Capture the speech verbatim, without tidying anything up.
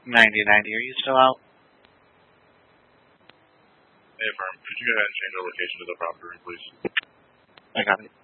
ninety ninety, are you still out? Hey, Affirm, could you go ahead and change our location to the property room, please? I got it.